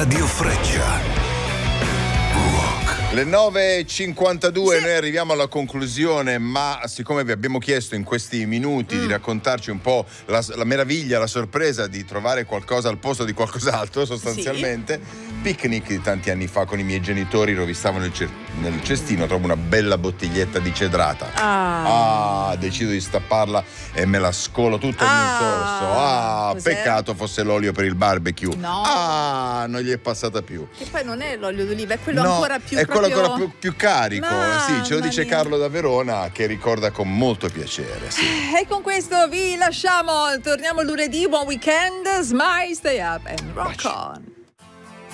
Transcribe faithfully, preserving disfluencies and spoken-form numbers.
Radio Freccia. Le nove e cinquantadue, Sì. Noi arriviamo alla conclusione, ma siccome vi abbiamo chiesto in questi minuti Mm. di raccontarci un po' la, la meraviglia, la sorpresa di trovare qualcosa al posto di qualcos'altro, sostanzialmente, picnic di tanti anni fa con i miei genitori, rovistavo nel, cer- nel cestino, trovo una bella bottiglietta di cedrata. Ah. Ah, decido di stapparla e me la scolo tutto in un Ah. sorso. Ah, Cos'è? peccato fosse l'olio per il barbecue. No. Ah, non gli è passata più. Che poi non è l'olio d'oliva, è quello No, ancora più è quello proprio... ancora più, più carico. Mamma Sì, ce lo dice mia. Carlo da Verona, che ricorda con molto piacere. Sì. E con questo vi lasciamo, torniamo lunedì, buon weekend, smile, stay up and rock Baci. on.